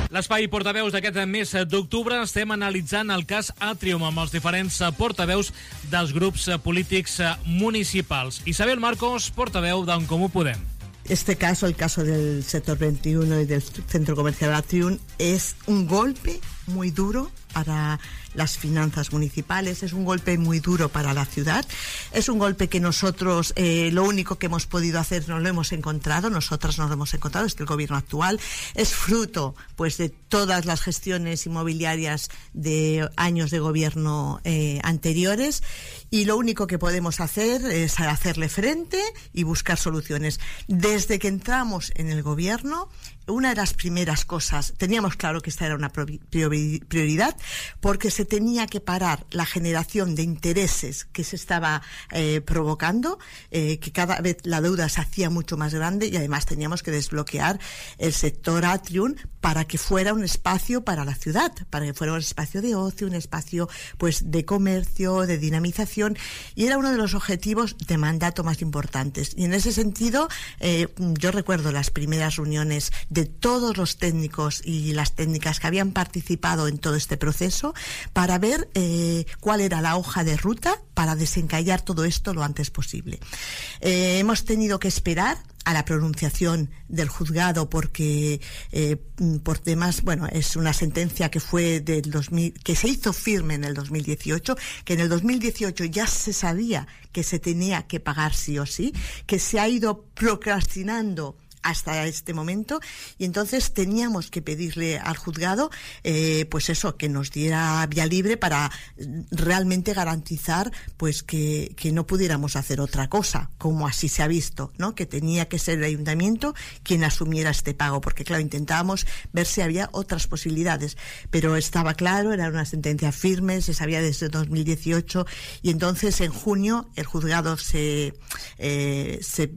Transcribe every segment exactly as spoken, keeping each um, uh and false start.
L'espai portaveus d'aquest mes d'octubre estem analitzant el cas Atrium amb els diferents portaveus dels grups polítics municipals. Isabel Marcos, portaveu d'En Comú Podem. Este caso, el caso del sector veintiuno y del centro comercial Atrium, es un golpe muy duro para las finanzas municipales, es un golpe muy duro para la ciudad, es un golpe que nosotros eh, lo único que hemos podido hacer no lo hemos encontrado, nosotras no lo hemos encontrado, es que el gobierno actual es fruto pues de todas las gestiones inmobiliarias de años de gobierno eh, anteriores, y lo único que podemos hacer es hacerle frente y buscar soluciones. Desde que entramos en el gobierno, una de las primeras cosas, teníamos claro que esta era una prioridad, porque se tenía que parar la generación de intereses que se estaba eh, provocando, eh, que cada vez la deuda se hacía mucho más grande, y además teníamos que desbloquear el sector Atrium para que fuera un espacio para la ciudad, para que fuera un espacio de ocio, un espacio pues de comercio, de dinamización, y era uno de los objetivos de mandato más importantes. Y en ese sentido, eh, yo recuerdo las primeras reuniones de todos los técnicos y las técnicas que habían participado en todo este proceso para ver eh, cuál era la hoja de ruta para desencallar todo esto lo antes posible. Eh, hemos tenido que esperar a la pronunciación del juzgado porque eh, por temas, bueno, es una sentencia que fue del dos mil, que se hizo firme en el dos mil dieciocho, que en el dos mil dieciocho ya se sabía que se tenía que pagar sí o sí, que se ha ido procrastinando hasta este momento, y entonces teníamos que pedirle al juzgado eh, pues eso, que nos diera vía libre para realmente garantizar pues que, que no pudiéramos hacer otra cosa, como así se ha visto, ¿no? Que tenía que ser el ayuntamiento quien asumiera este pago, porque claro, intentábamos ver si había otras posibilidades, pero estaba claro, era una sentencia firme, se sabía desde dos mil dieciocho, y entonces en junio el juzgado se, eh, se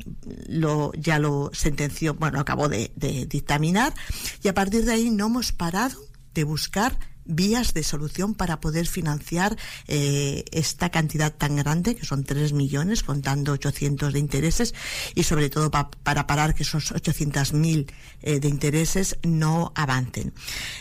lo ya lo sentenció, bueno, acabó de, de dictaminar, y a partir de ahí no hemos parado de buscar vías de solución para poder financiar eh, esta cantidad tan grande, que son tres millones, contando ochocientos de intereses, y sobre todo pa, para parar que esos ochocientos mil eh, de intereses no avancen.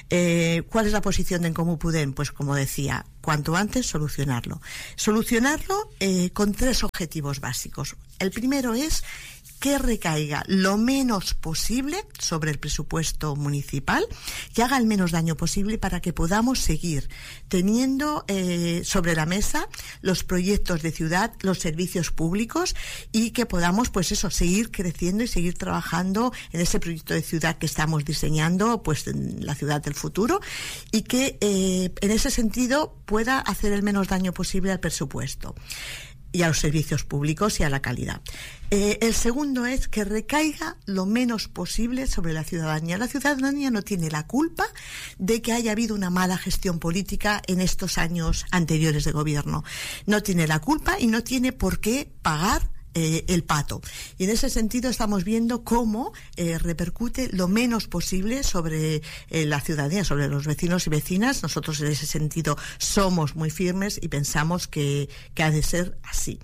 Eh, ¿Cuál es la posición de En Comú Podem? Pues como decía, cuanto antes solucionarlo. Solucionarlo eh, con tres objetivos básicos. El primero es que recaiga lo menos posible sobre el presupuesto municipal, que haga el menos daño posible para que podamos seguir teniendo eh, sobre la mesa los proyectos de ciudad, los servicios públicos, y que podamos, pues eso, seguir creciendo y seguir trabajando en ese proyecto de ciudad que estamos diseñando, pues en la ciudad del futuro, y que eh, en ese sentido pueda hacer el menos daño posible al presupuesto y a los servicios públicos y a la calidad. Eh, el segundo es que recaiga lo menos posible sobre la ciudadanía. La ciudadanía no tiene la culpa de que haya habido una mala gestión política en estos años anteriores de gobierno. No tiene la culpa y no tiene por qué pagar Eh, el pato. Y en ese sentido estamos viendo cómo eh, repercute lo menos posible sobre eh, la ciudadanía, sobre los vecinos y vecinas. Nosotros en ese sentido somos muy firmes y pensamos que, que ha de ser así.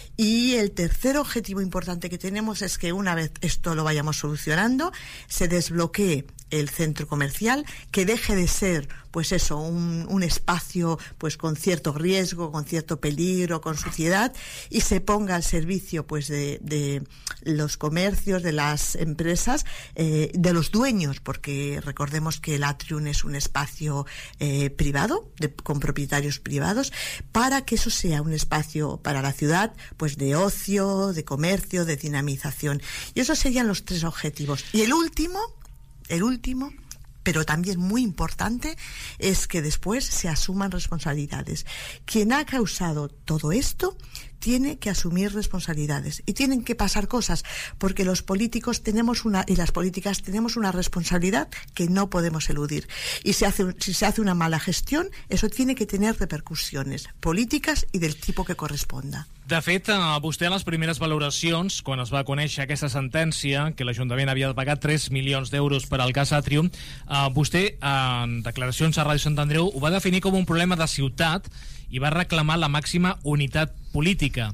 Y el tercer objetivo importante que tenemos es que una vez esto lo vayamos solucionando, se desbloquee el centro comercial, que deje de ser pues eso, un, un espacio pues con cierto riesgo, con cierto peligro, con suciedad, y se ponga al servicio pues de, de los comercios, de las empresas, eh, de los dueños, porque recordemos que el Atrium es un espacio eh, privado, de, con propietarios privados, para que eso sea un espacio para la ciudad pues de ocio, de comercio, de dinamización. Y esos serían los tres objetivos. Y el último, el último pero también muy importante, es que después se asuman responsabilidades. Quien ha causado todo esto tiene que asumir responsabilidades y tienen que pasar cosas, porque los políticos tenemos una y las políticas tenemos una responsabilidad que no podemos eludir, y si, hace, si se hace una mala gestión, eso tiene que tener repercussiones polítiques i del tipus que corresponda. De fet, vostè en les primeres valoracions, quan es va conèixer aquesta sentència, que l'Ajuntament havia de pagar tres milions d'euros per al cas Atrium, eh, vostè, en declaracions a Ràdio Sant Andreu, ho va definir com un problema de ciutat i va reclamar la màxima unitat política.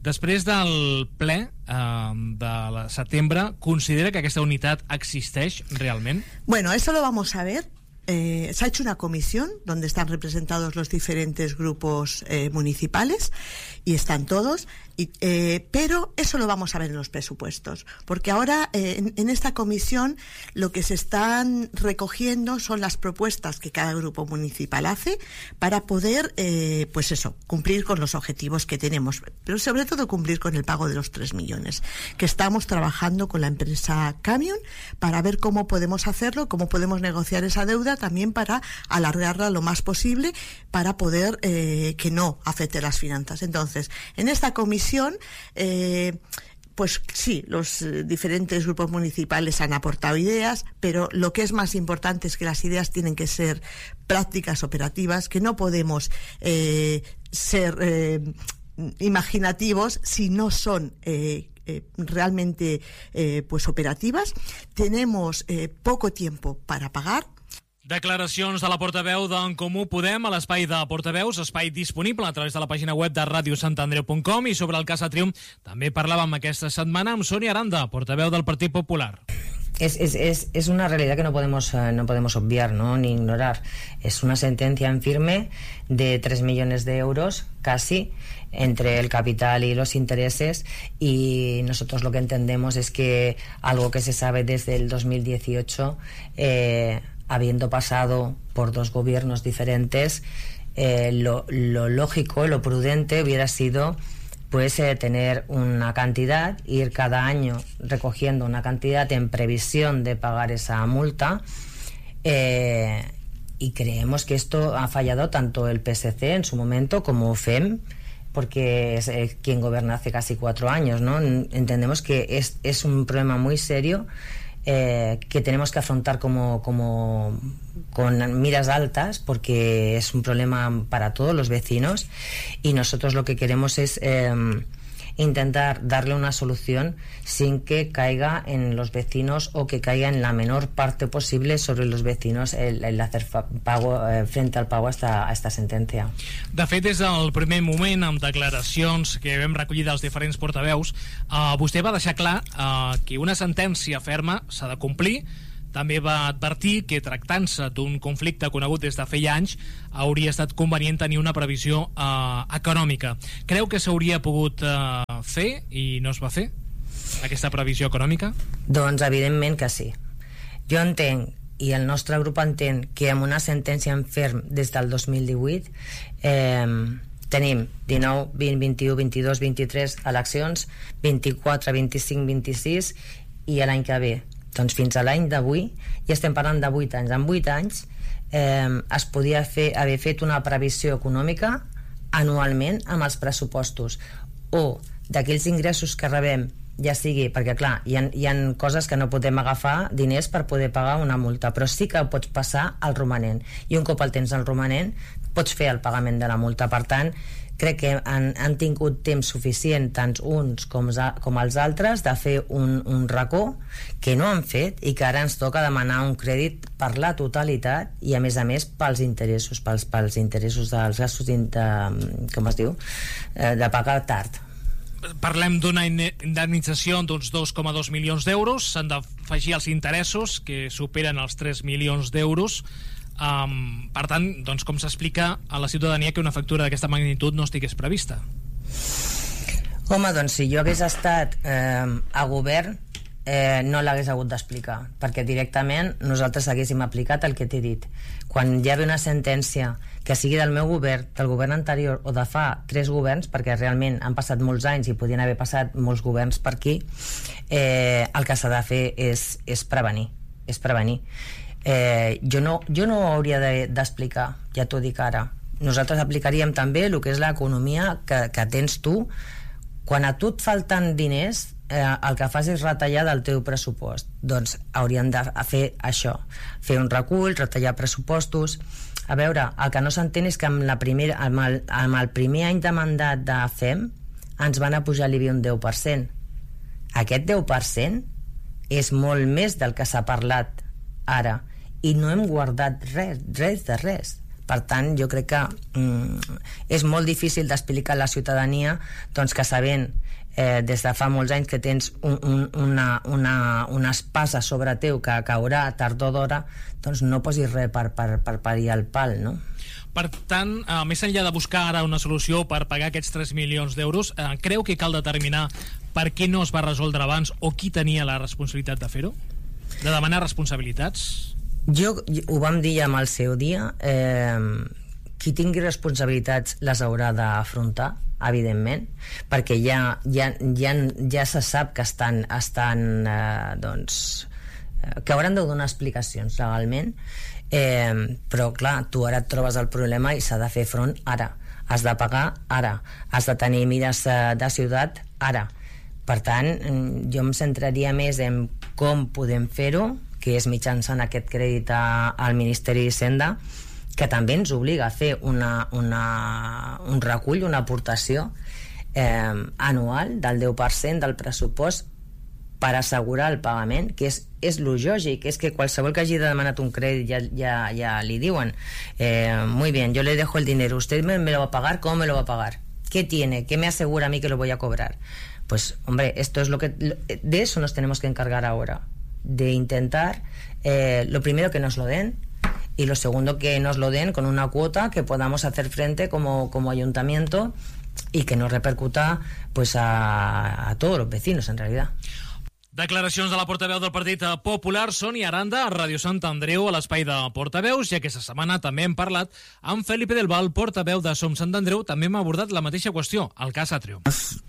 Després del ple eh, de la setembre, considera que aquesta unitat existeix realment? Bueno, eso lo vamos a ver. Eh, se ha hecho una comisión donde están representados los diferentes grupos eh, municipales y están todos, y, eh, pero eso lo vamos a ver en los presupuestos, porque ahora eh, en, en esta comisión lo que se están recogiendo son las propuestas que cada grupo municipal hace para poder, eh, pues eso, cumplir con los objetivos que tenemos, pero sobre todo cumplir con el pago de los tres millones, que estamos trabajando con la empresa Camion para ver cómo podemos hacerlo, cómo podemos negociar esa deuda también para alargarla lo más posible para poder eh, que no afecte las finanzas. Entonces, en esta comisión, eh, pues sí, los eh, diferentes grupos municipales han aportado ideas, pero lo que es más importante es que las ideas tienen que ser prácticas, operativas, que no podemos eh, ser eh, imaginativos si no son eh, Eh, realmente eh, pues operativas. Tenemos eh, poco tiempo para pagar. Declaracions de la portaveu d'En Comú Podem a l'espai de portaveus, espai disponible a través de la pàgina web de radio sant andreu punt com, i sobre el cas Atrium també parlàvem aquesta setmana amb Sònia Aranda, portaveu del Partit Popular. Es, es, es, es una realidad que no podemos, uh, no podemos obviar, ¿no? Ni ignorar. Es una sentencia en firme de tres millones de euros, casi, entre el capital y los intereses, y nosotros lo que entendemos es que algo que se sabe desde el dos mil dieciocho, eh, habiendo pasado por dos gobiernos diferentes, eh, lo, lo lógico, lo prudente hubiera sido pues eh, tener una cantidad, ir cada año recogiendo una cantidad en previsión de pagar esa multa, eh, y creemos que esto ha fallado tanto el P S C en su momento como F E M, porque es eh, quien gobierna hace casi cuatro años, ¿no? Entendemos que es, es un problema muy serio, eh, que tenemos que afrontar como, como con miras altas, porque es un problema para todos los vecinos, y nosotros lo que queremos es eh, intentar darle una solución sin que caiga en los vecinos, o que caiga en la menor parte posible sobre los vecinos el, el hacer pago, eh, frente al pago a esta, a esta sentència. De fet, des del primer moment, amb declaracions que vam recollir dels diferents portaveus, eh, vostè va deixar clar eh, que una sentència ferma s'ha de complir. També va advertir que, tractant-se d'un conflicte conegut des de feia anys, hauria estat convenient tenir una previsió eh, econòmica. Creu que s'hauria pogut eh, fer i no es va fer, aquesta previsió econòmica? Doncs evidentment que sí. Jo entenc, i el nostre grup entén, que amb una sentència en ferm des del dos mil divuit eh, tenim dinou, vint, vint-i-u, vint-i-dos, vint-i-tres eleccions, vint-i-quatre, vint-i-cinc, vint-i-sis, i l'any que ve. Doncs fins a l'any d'avui, i estem parlant de vuit anys, en vuit anys eh, es podia fer, haver fet una previsió econòmica anualment amb els pressupostos, o d'aquells ingressos que rebem, ja sigui, perquè clar, hi ha, hi ha coses que no podem agafar diners per poder pagar una multa, però sí que pots passar al romanent, i un cop el tens al romanent pots fer el pagament de la multa. Per tant, crec que han, han tingut temps suficient, tant uns com, com els altres, de fer un, un racó que no han fet, i que ara ens toca demanar un crèdit per la totalitat, i a més a més pels interessos, pels, pels interessos dels gastos de, com es diu, de pagar tard. Parlem d'una indemnització d'uns dos coma dos milions d'euros, s'han d'afegir els interessos que superen els tres milions d'euros. Um, per tant, doncs, com s'explica a la ciutadania que una factura d'aquesta magnitud no estigués prevista? Home, doncs si jo hagués estat eh, a govern, eh, no l'hagués hagut d'explicar, perquè directament nosaltres haguéssim aplicat el que t'he dit. Quan hi ha una sentència que sigui del meu govern, del govern anterior o de fa tres governs, perquè realment han passat molts anys i podien haver passat molts governs per aquí, eh, el que s'ha de fer és, és prevenir, és prevenir. Eh, jo, no, jo no ho hauria d'explicar, de, ja t'ho dic ara. Nosaltres aplicaríem també el que és l'economia que, que tens tu. Quan a tu et falten diners, eh, el que fas és retallar del teu pressupost. Doncs hauríem de fer això, fer un recull, retallar pressupostos. A veure, el que no s'entén és que amb, la primera, amb, el, amb el primer any de mandat de F E M ens van apujar l'I B I un deu per cent. Aquest deu per cent és molt més del que s'ha parlat ara, i no hem guardat res, res de res. Per tant, jo crec que mm, és molt difícil d'explicar a la ciutadania doncs, que sabent eh, des de fa molts anys que tens un, un, una, una, una espasa sobre teu que caurà tard o d'hora, doncs no posis res per, per, per parir el pal, no? Per tant, eh, més enllà de buscar ara una solució per pagar aquests tres milions d'euros, eh, creu que cal determinar per què no es va resoldre abans o qui tenia la responsabilitat de fer-ho? De demanar responsabilitats? Jo, ho vam dir ja amb el seu dia, eh, qui tingui responsabilitats les haurà d'afrontar, evidentment, perquè ja, ja, ja, ja se sap que estan, estan eh, doncs, que hauran de donar explicacions legalment, eh, però clar, tu ara et trobes el problema i s'ha de fer front ara, has de pagar ara, has de tenir mires de ciutat ara. Per tant, jo em centraria més en com podem fer-ho, que és mitjançant aquest crèdit a, al Ministeri d'Hisenda, que també ens obliga a fer una, una, un recull, una aportació eh, anual del deu per cent del pressupost per assegurar el pagament, que és, és lo lògic, és que qualsevol que hagi demanat un crèdit ja, ja, ja li diuen eh, muy bien, yo le dejo el dinero, usted me, me lo va a pagar, ¿cómo me lo va a pagar? ¿Qué tiene? ¿Qué me asegura a mí que lo voy a cobrar? Pues, hombre, esto es lo que... De eso nos tenemos que encargar ahora, de intentar, eh, lo primero que nos lo den, y lo segundo que nos lo den con una cuota que podamos hacer frente como, como ayuntamiento y que no repercuta pues a, a todos los vecinos en realidad. Declaracions de la portaveu del Partit Popular, Sònia Aranda, a Ràdio Sant Andreu, a l'espai de portaveus, i aquesta setmana també hem parlat amb Felipe del Val, portaveu de Som Sant Andreu. També hem abordat la mateixa qüestió, el cas Atrium.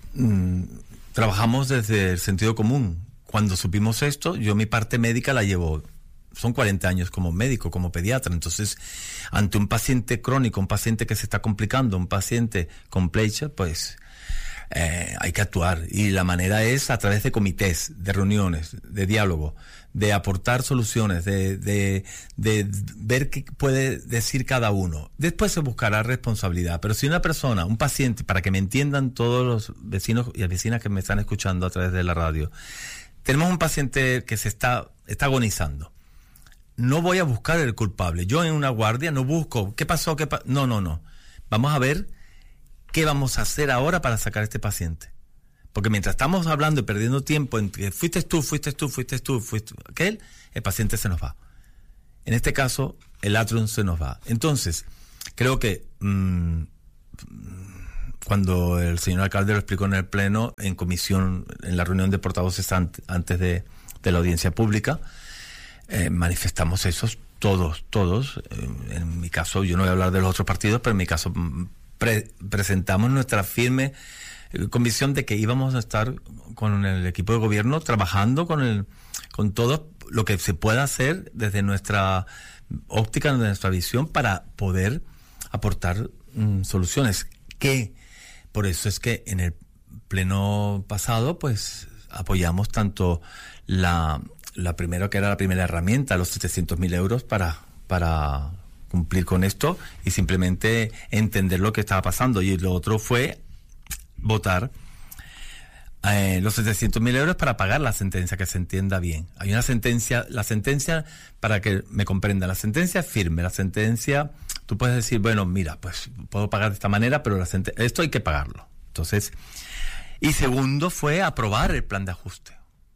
Mm, trabajamos desde el sentido común. Cuando supimos esto, yo mi parte médica la llevo, son cuarenta años como médico, como pediatra, entonces ante un paciente crónico, un paciente que se está complicando, un paciente con plecha, pues... Eh, hay que actuar, y la manera es a través de comités, de reuniones, de diálogo, de aportar soluciones, de, de, de ver qué puede decir cada uno. Después se buscará responsabilidad, pero si una persona, un paciente, para que me entiendan todos los vecinos y vecinas que me están escuchando a través de la radio, tenemos un paciente que se está, está agonizando. No voy a buscar el culpable. Yo en una guardia no busco qué pasó, qué pa- no, no, no. Vamos a ver ¿qué vamos a hacer ahora para sacar a este paciente? Porque mientras estamos hablando y perdiendo tiempo en que fuiste tú, fuiste tú, fuiste tú, fuiste tú, aquel, el paciente se nos va. En este caso, el Atrium se nos va. Entonces, creo que mmm, cuando el señor alcalde lo explicó en el pleno, en comisión, en la reunión de portavoces antes de, de la audiencia pública, eh, manifestamos eso todos, todos. En mi caso, yo no voy a hablar de los otros partidos, pero en mi caso... Pre- presentamos nuestra firme eh, convicción de que íbamos a estar con el equipo de gobierno trabajando con el con todo lo que se pueda hacer desde nuestra óptica, desde nuestra visión, para poder aportar mm, soluciones. Que por eso es que en el pleno pasado pues apoyamos tanto la la primera, que era la primera herramienta, los setecientos mil euros para para cumplir con esto y simplemente entender lo que estaba pasando, y lo otro fue votar eh, los setecientos mil euros para pagar la sentencia, que se entienda bien. Hay una sentencia, la sentencia, para que me comprenda, la sentencia es firme, la sentencia, tú puedes decir, bueno, mira, pues puedo pagar de esta manera, pero la senten- esto hay que pagarlo. Entonces, y segundo fue aprobar el plan de ajuste.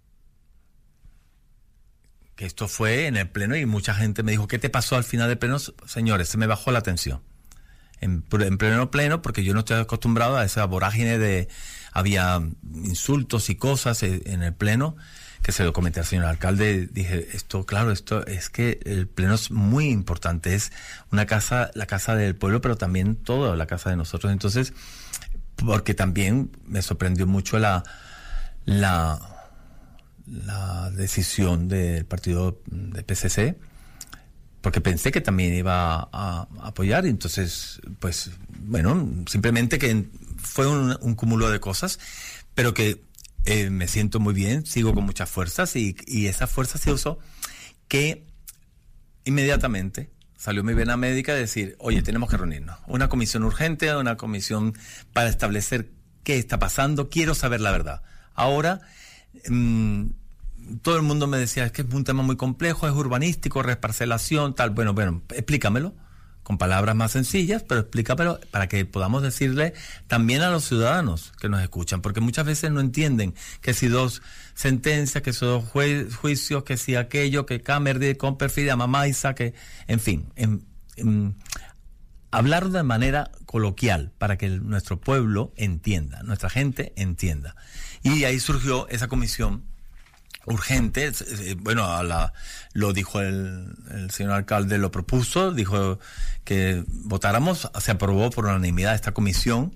Esto fue en el pleno y mucha gente me dijo, ¿qué te pasó al final del pleno? Señores, se me bajó la tensión. En, en pleno pleno, porque yo no estoy acostumbrado a esa vorágine de... Había insultos y cosas en el pleno, que se lo comenté al señor alcalde. Dije, esto, claro, esto es que el pleno es muy importante. Es una casa, la casa del pueblo, pero también toda la casa de nosotros. Entonces, porque también me sorprendió mucho la... la la decisión del partido de P S C, porque pensé que también iba a, a apoyar, y entonces, pues, bueno, simplemente que fue un, un cúmulo de cosas, pero que eh, me siento muy bien, sigo con muchas fuerzas, y, y esa fuerza se usó, que inmediatamente salió mi vena médica de decir, oye, tenemos que reunirnos, una comisión urgente, una comisión para establecer qué está pasando, quiero saber la verdad. Ahora, mmm, todo el mundo me decía, es que es un tema muy complejo, es urbanístico, reparcelación, tal. Bueno, bueno, explícamelo. con palabras más sencillas, pero explícamelo para que podamos decirle también a los ciudadanos que nos escuchan, porque muchas veces no entienden que si dos sentencias, que si dos jue- juicios, que si aquello, que Camerdi, con perfidia, mamá Isa, que, en fin, en, en, hablar de manera coloquial para que el, nuestro pueblo entienda, nuestra gente entienda. Y ahí surgió esa comisión urgente. Bueno, a la, lo dijo el, el señor alcalde, lo propuso, dijo que votáramos, se aprobó por unanimidad esta comisión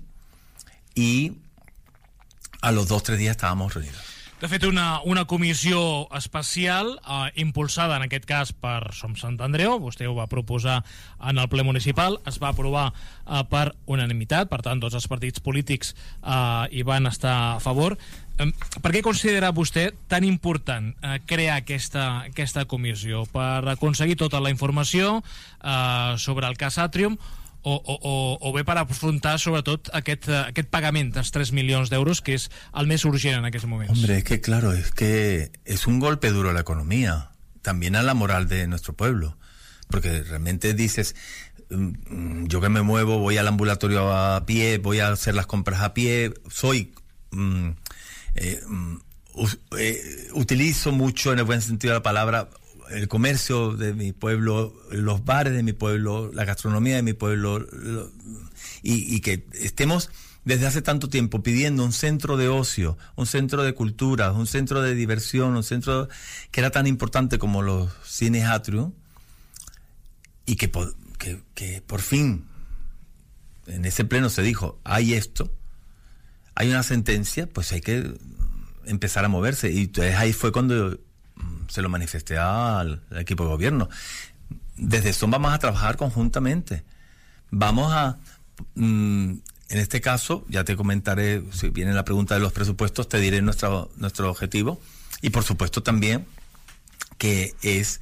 y a los dos, tres días estábamos reunidos. De fet, una, una comissió especial eh, impulsada, en aquest cas, per Som Sant Andreu. Vostè ho va proposar en el ple municipal, es va aprovar eh, per unanimitat, per tant, tots els partits polítics eh, hi van estar a favor. Eh, per què considera vostè tan important eh, crear aquesta, aquesta comissió? Per aconseguir tota la informació eh, sobre el cas Atrium, O, o, o bé per afrontar sobretot aquest, aquest pagament dels tres milions d'euros, que és el més urgent en aquests moments? Hombre, es que claro, es que es un golpe duro a la economía, también a la moral de nuestro pueblo, porque realmente dices, yo que me muevo, voy al ambulatorio a pie, voy a hacer las compras a pie, soy mm, eh, uh, eh, utilizo mucho, en el buen sentido de la palabra, el comercio de mi pueblo, los bares de mi pueblo, la gastronomía de mi pueblo, lo, y, y que estemos desde hace tanto tiempo pidiendo un centro de ocio, un centro de cultura, un centro de diversión, un centro que era tan importante como los cines Atrium, y que, que, que por fin en ese pleno se dijo, hay esto, hay una sentencia, pues hay que empezar a moverse. Y entonces ahí fue cuando se lo manifesté al, al equipo de gobierno. Desde eso vamos a trabajar conjuntamente. Vamos a, mmm, en este caso, ya te comentaré, si viene la pregunta de los presupuestos, te diré nuestro, nuestro objetivo. Y por supuesto también que es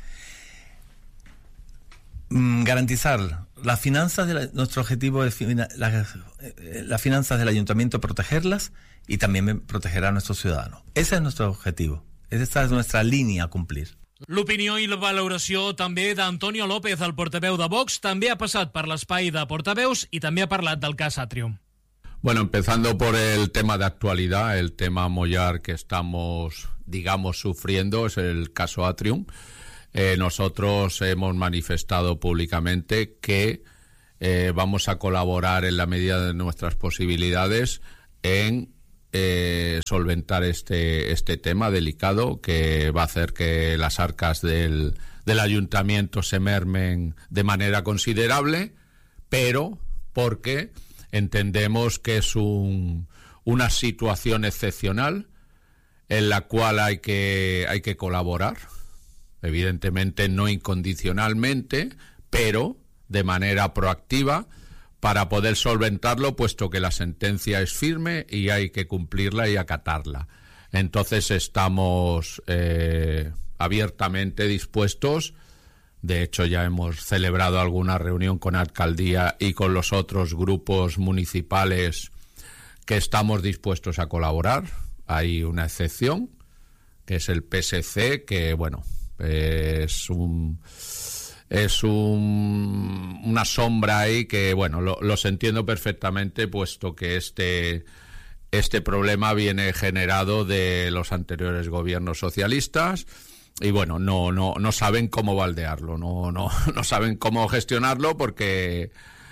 mmm, garantizar las finanzas de la, nuestro objetivo es fina, las, eh, las finanzas del ayuntamiento, protegerlas y también proteger a nuestros ciudadanos. Ese es nuestro objetivo. Esta és la nostra línia a complir. L'opinió i la valoració també d'Antonio López, el portaveu de Vox, també ha passat per l'espai de portaveus i també ha parlat del cas Atrium. Bueno, empezando por el tema de actualidad, el tema mollar que estamos, digamos, sufriendo es el caso Atrium. Eh, nosotros hemos manifestado públicamente que eh, vamos a colaborar en la medida de nuestras posibilidades en Eh, solventar este este tema delicado que va a hacer que las arcas del, del ayuntamiento se mermen de manera considerable, pero porque entendemos que es un, una situación excepcional en la cual hay que, hay que colaborar, evidentemente no incondicionalmente, pero de manera proactiva, para poder solventarlo, puesto que la sentencia es firme y hay que cumplirla y acatarla. Entonces estamos eh, abiertamente dispuestos. De hecho, ya hemos celebrado alguna reunión con alcaldía y con los otros grupos municipales que estamos dispuestos a colaborar. Hay una excepción, que es el P S C, que, bueno, eh, es un... Es un, una sombra ahí que, bueno, lo, los entiendo perfectamente, puesto que este, este problema viene generado de los anteriores gobiernos socialistas y, bueno, no, no, no saben cómo baldearlo, no, no, no saben cómo gestionarlo, porque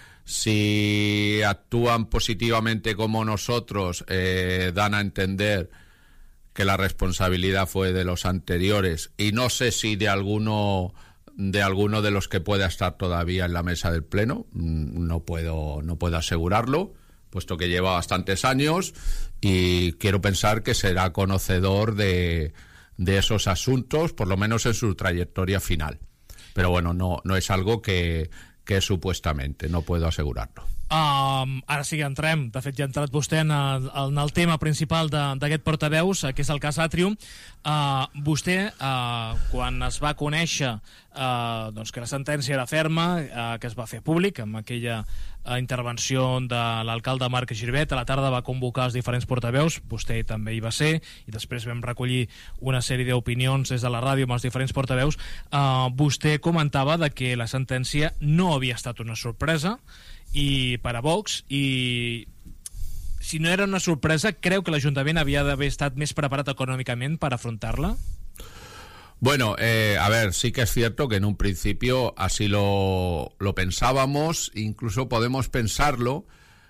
si actúan positivamente como nosotros, eh, dan a entender que la responsabilidad fue de los anteriores, y no sé si de alguno... de alguno de los que pueda estar todavía en la mesa del Pleno, no puedo, no puedo asegurarlo, puesto que lleva bastantes años y quiero pensar que será conocedor de, de esos asuntos, por lo menos en su trayectoria final. Pero bueno, no, no es algo que, que supuestamente, no puedo asegurarlo. Um, ara sí que entrem, de fet ja ha entrat vostè en el, en el tema principal d'aquest portaveus, que és el cas Atrium. Uh, vostè, uh, quan es va conèixer uh, doncs que la sentència era ferma, uh, que es va fer públic amb aquella uh, intervenció de l'alcalde Marc Girvet, a la tarda va convocar els diferents portaveus, vostè també hi va ser, i després vam recollir una sèrie d'opinions des de la ràdio amb els diferents portaveus. Uh, vostè comentava de que la sentència no havia estat una sorpresa i per a Vox, i si no era una sorpresa, creu que l'Ajuntament havia d'haver estat més preparat econòmicament per afrontar-la? Bueno, eh, a ver, sí que es cierto que en un principio así lo, lo pensábamos, incluso podemos pensarlo,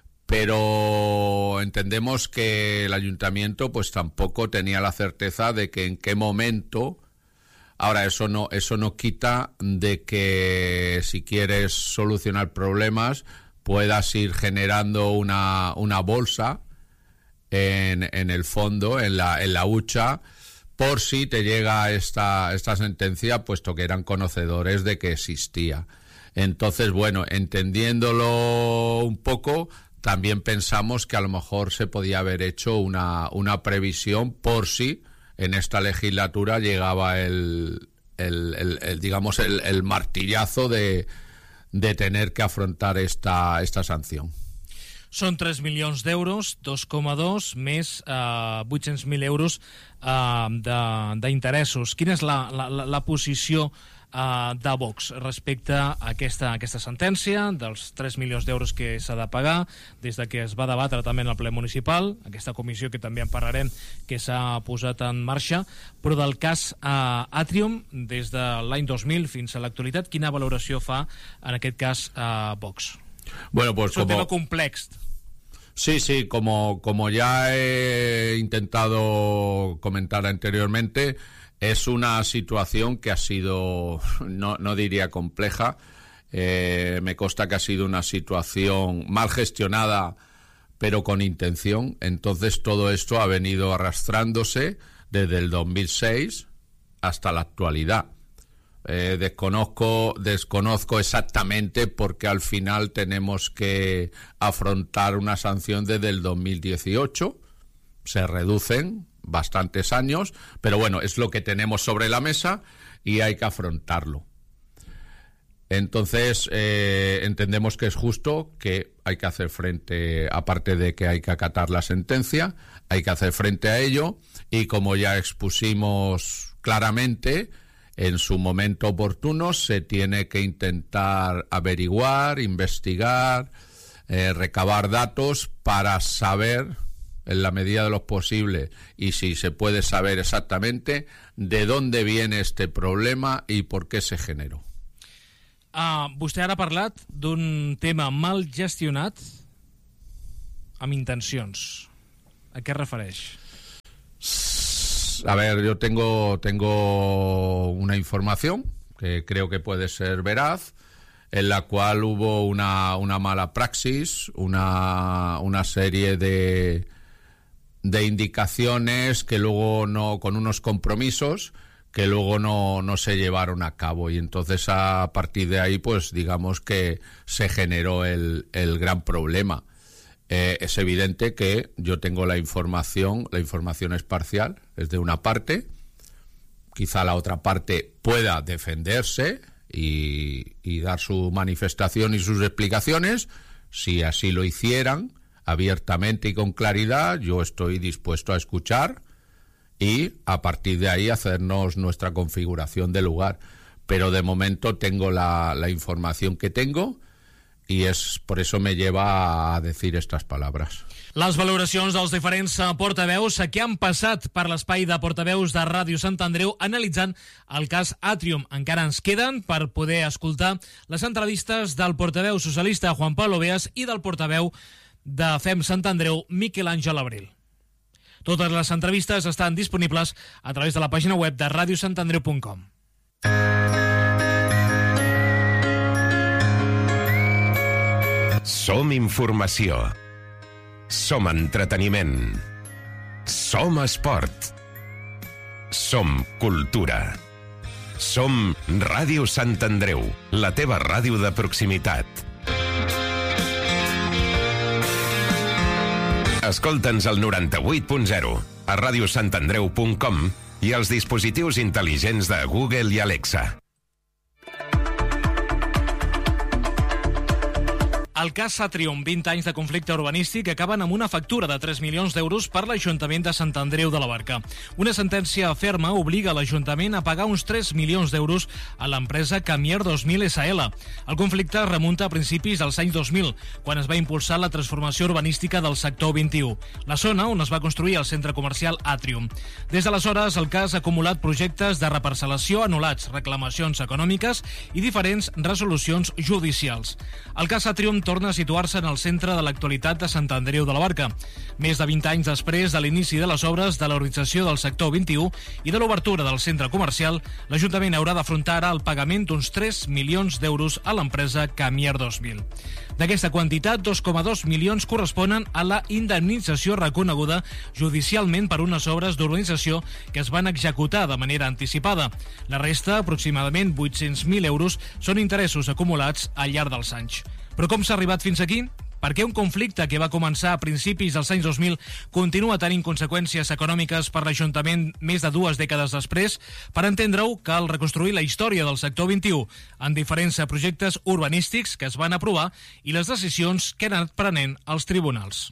pero entendemos que el Ayuntamiento pues tampoco tenía la certeza de que en qué momento. Ahora, eso no, eso no quita de que si quieres solucionar problemas puedas ir generando una, una bolsa en, en el fondo, en la, en la hucha, por si te llega esta, esta sentencia, puesto que eran conocedores de que existía. Entonces, bueno, entendiéndolo un poco, también pensamos que a lo mejor se podía haber hecho una, una previsión por si en esta legislatura llegaba el, el, el, el digamos, el, el martillazo de, de tener que afrontar esta, esta sanción. Són tres milions d'euros, dos coma dos, més eh, vuit-cents mil euros eh, d'interessos. Quina és la, la, la posició eh, de Vox respecte a aquesta, aquesta sentència dels tres milions d'euros que s'ha de pagar des de que es va debatre també en el ple municipal, aquesta comissió que també en parlarem que s'ha posat en marxa, però del cas eh, Atrium des de l'any dos mil fins a l'actualitat, quina valoració fa en aquest cas eh, Vox? Bueno, pues es un como... tema complex. Sí, sí, como, como ya he intentado comentar anteriormente, es una situación que ha sido, no, no diría compleja, eh, me consta que ha sido una situación mal gestionada, pero con intención. Entonces todo esto ha venido arrastrándose desde el dos mil seis hasta la actualidad. Eh, desconozco, desconozco exactamente porque al final tenemos que afrontar una sanción desde el dos mil dieciocho. Se reducen bastantes años, pero bueno, es lo que tenemos sobre la mesa y hay que afrontarlo. Entonces, eh, entendemos que es justo, que hay que hacer frente, aparte de que hay que acatar la sentencia, hay que hacer frente a ello, y como ya expusimos claramente, en su momento oportuno se tiene que intentar averiguar, investigar, eh, recabar datos para saber, en la medida de lo posible, y si se puede saber exactamente, de dónde viene este problema y por qué se generó. Uh, vostè ara ha parlat d'un tema mal gestionat amb intencions. A què es refereix? A ver, yo tengo, tengo una información que creo que puede ser veraz, en la cual hubo una, una mala praxis, una, una serie de, de indicaciones que luego no, con unos compromisos que luego no, no se llevaron a cabo, y entonces a partir de ahí pues digamos que se generó el, el gran problema. Eh, es evidente que yo tengo la información, la información es parcial, es de una parte, quizá la otra parte pueda defenderse y, y dar su manifestación y sus explicaciones. Si así lo hicieran, abiertamente y con claridad, yo estoy dispuesto a escuchar y a partir de ahí hacernos nuestra configuración de lugar. Pero de momento tengo la, la información que tengo, i és, per això me lleva a decir estas palabras. Les valoracions dels diferents portaveus que han passat per l'espai de portaveus de Ràdio Sant Andreu analitzant el cas Atrium. Encara ens queden per poder escoltar les entrevistes del portaveu socialista Juan Pablo Beas i del portaveu de Fem Sant Andreu, Miquel Àngel Abril. Totes les entrevistes estan disponibles a través de la pàgina web de ràdio sant andreu punt com. Som informació. Som entreteniment. Som esport. Som cultura. Som Ràdio Sant Andreu, la teva ràdio de proximitat. Escolta'ns al noranta-vuit punt zero, a radiosantandreu punt com i als dispositius intel·ligents de Google i Alexa. El cas Satrium, vint anys de conflicte urbanístic, acaben amb una factura de tres milions d'euros per l'Ajuntament de Sant Andreu de la Barca. Una sentència ferma obliga l'Ajuntament a pagar uns tres milions d'euros a l'empresa Camier dos mil essa ele. El conflicte remunta a principis dels anys dos mil, quan es va impulsar la transformació urbanística del sector vint-i-u, la zona on es va construir el centre comercial Atrium. Des d'aleshores, el cas ha acumulat projectes de reparcel·lació anul·lats, reclamacions econòmiques i diferents resolucions judicials. El cas Atrium torna a situar-se en el centre de l'actualitat de Sant Andreu de la Barca. Més de vint anys després de l'inici de les obres de l'organització del sector vint-i-u i de l'obertura del centre comercial, l'Ajuntament haurà d'afrontar ara el pagament d'uns tres milions d'euros a l'empresa Camier dos mil. D'aquesta quantitat, dos coma dos milions corresponen a la indemnització reconeguda judicialment per unes obres d'urbanització que es van executar de manera anticipada. La resta, aproximadament vuit-cents mil euros, són interessos acumulats al llarg dels anys. Però com s'ha arribat fins aquí? Per què un conflicte que va començar a principis dels anys dos mil continua tenint conseqüències econòmiques per l'Ajuntament més de dues dècades després? Per entendre-ho, cal reconstruir la història del sector vint-i-u en diferents projectes urbanístics que es van aprovar i les decisions que han anat prenent els tribunals.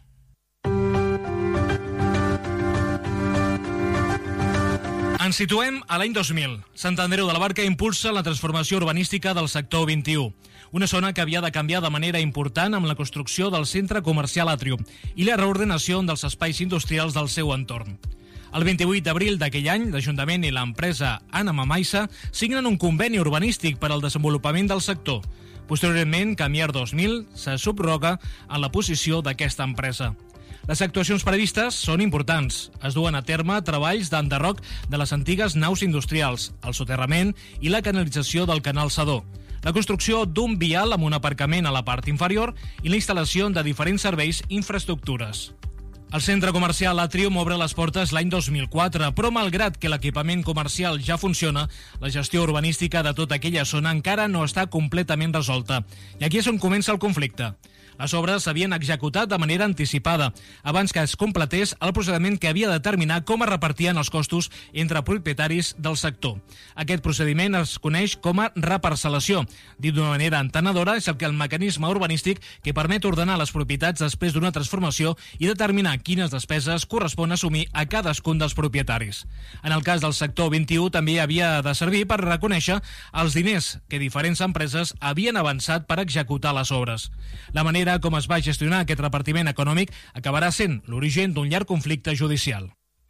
Ens situem a l'any dos mil. Sant Andreu de la Barca impulsa la transformació urbanística del sector vint-i-u, una zona que havia de canviar de manera important amb la construcció del centre comercial Atrium i la reordenació dels espais industrials del seu entorn. El vint-i-vuit d'abril d'aquell any, l'Ajuntament i l'empresa Ana Mamaissa signen un conveni urbanístic per al desenvolupament del sector. Posteriorment, Camier dos mil se subroga en la posició d'aquesta empresa. Les actuacions previstes són importants. Es duen a terme treballs d'enderroc de les antigues naus industrials, el soterrament i la canalització del canal Sedó, la construcció d'un vial amb un aparcament a la part inferior i la instal·lació de diferents serveis i infraestructures. El centre comercial Atrium obre les portes l'any dos mil quatre, però malgrat que l'equipament comercial ja funciona, la gestió urbanística de tota aquella zona encara no està completament resolta. I aquí és on comença el conflicte. Les obres s'havien executat de manera anticipada, abans que es completés el procediment que havia de determinar com es repartien els costos entre propietaris del sector. Aquest procediment es coneix com a reparcel·lació. Dit d'una manera entenedora, és el que el mecanisme urbanístic que permet ordenar les propietats després d'una transformació i determinar quines despeses correspon assumir a cadascun dels propietaris. En el cas del sector vint-i-u també havia de servir per reconèixer els diners que diferents empreses havien avançat per executar les obres. La manera com es va gestionar aquest repartiment econòmic acabarà sent l'origen d'un llarg conflicte judicial.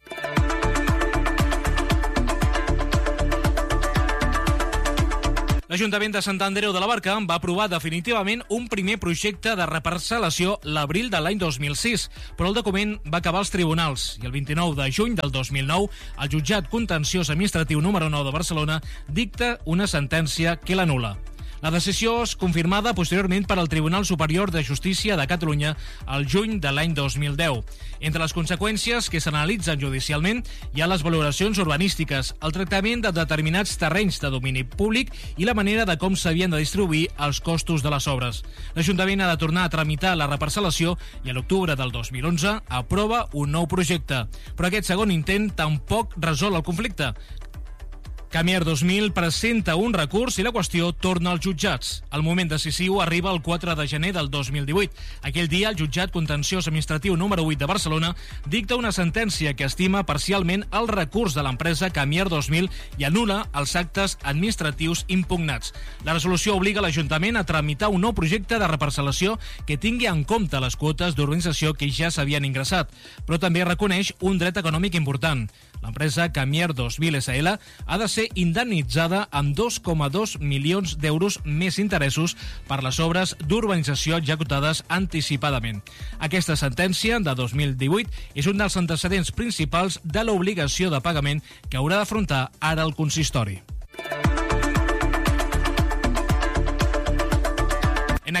L'Ajuntament de Sant Andreu de la Barca va aprovar definitivament un primer projecte de reparcel·lació l'abril de l'any dos mil sis, però el document va acabar als tribunals i el vint-i-nou de juny del dos mil nou el jutjat contenciós administratiu número nou de Barcelona dicta una sentència que l'anul·la. La decisió és confirmada posteriorment per al Tribunal Superior de Justícia de Catalunya al juny de l'any dos mil deu. Entre les conseqüències que s'analitzen judicialment hi ha les valoracions urbanístiques, el tractament de determinats terrenys de domini públic i la manera de com s'havien de distribuir els costos de les obres. L'Ajuntament ha de tornar a tramitar la reparcel·lació i a l'octubre del dos mil onze aprova un nou projecte. Però aquest segon intent tampoc resol el conflicte. Camier dos mil presenta un recurs i la qüestió torna als jutjats. El moment decisiu arriba el quatre de gener del dos mil divuit. Aquell dia, el jutjat contenciós administratiu número vuit de Barcelona dicta una sentència que estima parcialment el recurs de l'empresa Camier dos mil i anul·la els actes administratius impugnats. La resolució obliga l'Ajuntament a tramitar un nou projecte de reparcel·lació que tingui en compte les quotes d'urbanització que ja s'havien ingressat, però també reconeix un dret econòmic important. L'empresa Camier dos mil essa ele ha de ser indemnitzada amb dos coma dos milions d'euros més interessos per les obres d'urbanització executades anticipadament. Aquesta sentència de dos mil divuit és un dels antecedents principals de l'obligació de pagament que haurà d'afrontar ara el consistori. En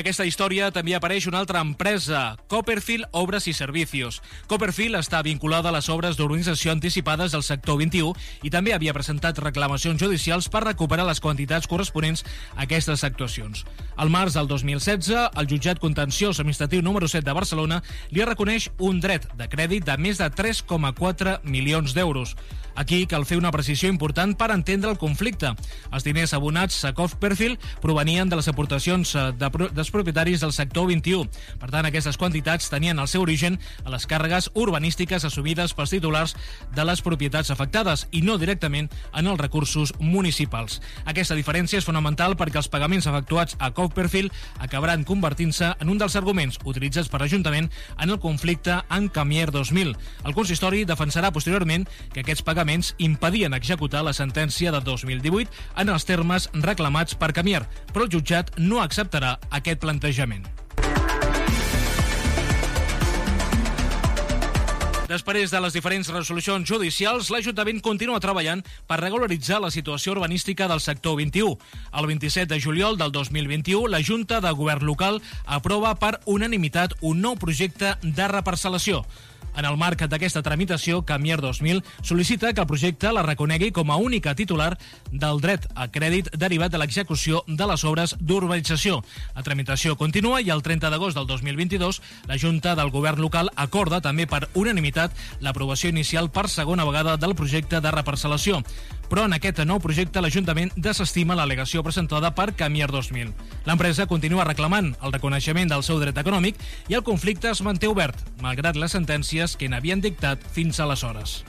aquesta història també apareix una altra empresa, Copperfield Obres i Servicios. Copperfield està vinculada a les obres d'urbanització anticipades del sector vint-i-u i també havia presentat reclamacions judicials per recuperar les quantitats corresponents a aquestes actuacions. Al març del dos mil setze, el jutjat contenciós administratiu número set de Barcelona li reconeix un dret de crèdit de més de tres coma quatre milions d'euros. Aquí cal fer una precisió important per entendre el conflicte. Els diners abonats a Copperfield provenien de les aportacions de, dels propietaris del sector vint-i-u. Per tant, aquestes quantitats tenien el seu origen a les càrregues urbanístiques assumides pels titulars de les propietats afectades i no directament en els recursos municipals. Aquesta diferència és fonamental perquè els pagaments efectuats a Copperfield acabaran convertint-se en un dels arguments utilitzats per l'Ajuntament en el conflicte amb Camier dos mil. El consistori defensarà posteriorment que aquests pagaments impedien executar la sentència de dos mil divuit en els termes reclamats per Camier, però el jutjat no acceptarà aquest plantejament. Després de les diferents resolucions judicials, l'Ajuntament continua treballant per regularitzar la situació urbanística del sector vint-i-u. El vint-i-set de juliol del dos mil vint-i-u, la Junta de Govern Local aprova per unanimitat un nou projecte de reparcel·lació. En el marc d'aquesta tramitació, Camier dos mil sol·licita que el projecte la reconegui com a única titular del dret a crèdit derivat de l'execució de les obres d'urbanització. La tramitació continua i el trenta d'agost del dos mil vint-i-dos la Junta del Govern Local acorda també per unanimitat l'aprovació inicial per segona vegada del projecte de reparcel·lació. Però en aquest nou projecte l'Ajuntament desestima l'al·legació presentada per Camier dos mil. L'empresa continua reclamant el reconeixement del seu dret econòmic i el conflicte es manté obert, malgrat les sentències que n'havien dictat fins aleshores.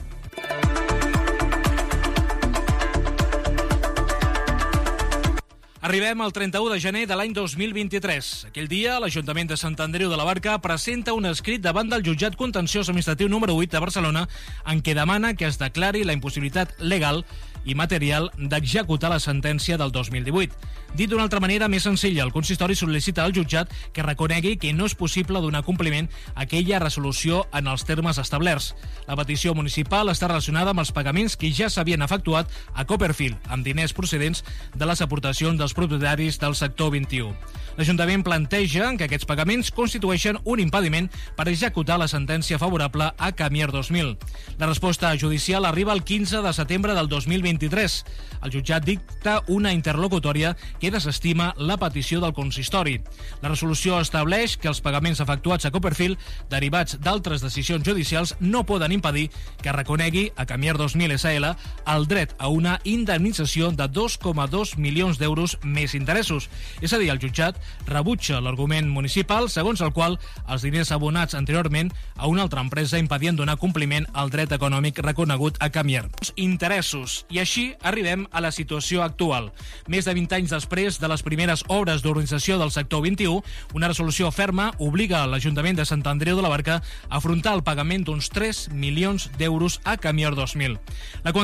Arribem al trenta-u de gener de l'any dos mil vint-i-tres. Aquell dia, l'Ajuntament de Sant Andreu de la Barca presenta un escrit davant del jutjat contenciós administratiu número vuit de Barcelona en què demana que es declari la impossibilitat legal i material d'executar la sentència del dos mil divuit. Dit d'una altra manera més senzilla, el consistori sol·licita al jutjat que reconegui que no és possible donar compliment a aquella resolució en els termes establerts. La petició municipal està relacionada amb els pagaments que ja s'havien efectuat a Copperfield, amb diners procedents de les aportacions dels propietaris del sector vint-i-u. L'Ajuntament planteja que aquests pagaments constitueixen un impediment per executar la sentència favorable a Camier dos mil. La resposta judicial arriba el quinze de setembre del dos mil vint-i-tres. El jutjat dicta una interlocutòria que desestima la petició del consistori. La resolució estableix que els pagaments efectuats a Copperfield, derivats d'altres decisions judicials, no poden impedir que reconegui a Camier dos mil S L el dret a una indemnització de dos coma dos milions d'euros més interessos. És a dir, el jutjat rebutja l'argument municipal segons el qual els diners abonats anteriorment a una altra empresa impedien donar compliment al dret econòmic reconegut a Camier. Interessos. I així arribem a la situació actual. Més de vint anys després de les primeres obres d'urbanització del sector vint-i-u, una resolució ferma obliga l'Ajuntament de Sant Andreu de la Barca a afrontar el pagament d'uns tres milions d'euros a Camier dos mil. La